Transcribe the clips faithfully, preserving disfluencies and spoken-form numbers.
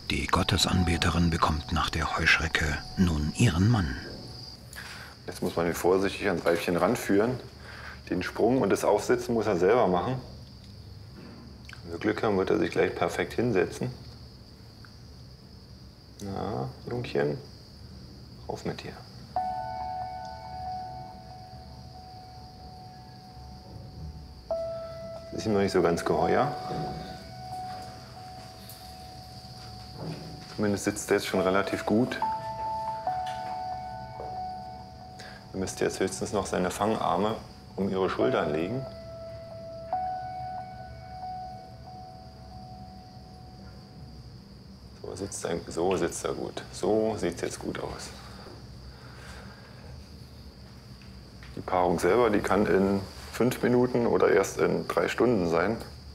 Die Gottesanbeterin bekommt nach der Heuschrecke nun ihren Mann. Jetzt muss man ihn vorsichtig ans Weibchen ranführen. Den Sprung und das Aufsitzen muss er selber machen. Wenn wir Glück haben, wird er sich gleich perfekt hinsetzen. Na, Jungchen, rauf mit dir. Das ist ihm noch nicht so ganz geheuer. Zumindest sitzt er jetzt schon relativ gut. Er müsste jetzt höchstens noch seine Fangarme um ihre Schultern legen. So sitzt er, so sitzt er gut. So sieht es jetzt gut aus. Die Paarung selber, die kann in fünf Minuten oder erst in drei Stunden sein.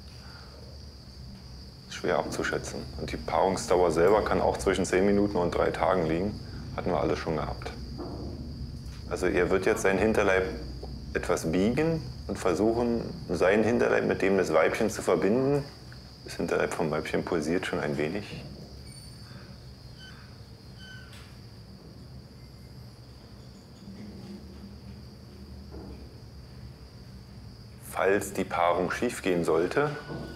Schwer abzuschätzen. Und die Paarungsdauer selber kann auch zwischen zehn Minuten und drei Tagen liegen. Hatten wir alles schon gehabt. Also er wird jetzt seinen Hinterleib etwas biegen und versuchen, seinen Hinterleib mit dem des Weibchens zu verbinden. Das Hinterleib vom Weibchen pulsiert schon ein wenig. Falls die Paarung schief gehen sollte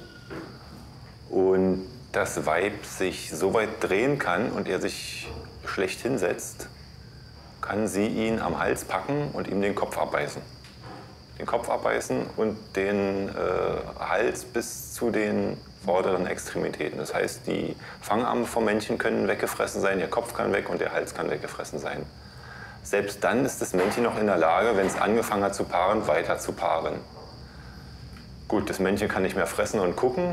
und das Weib sich so weit drehen kann und er sich schlecht hinsetzt, kann sie ihn am Hals packen und ihm den Kopf abbeißen. Den Kopf abbeißen und den äh, Hals bis zu den vorderen Extremitäten. Das heißt, die Fangarme vom Männchen können weggefressen sein, der Kopf kann weg und der Hals kann weggefressen sein. Selbst dann ist das Männchen noch in der Lage, wenn es angefangen hat zu paaren, weiter zu paaren. Gut, das Männchen kann nicht mehr fressen und gucken.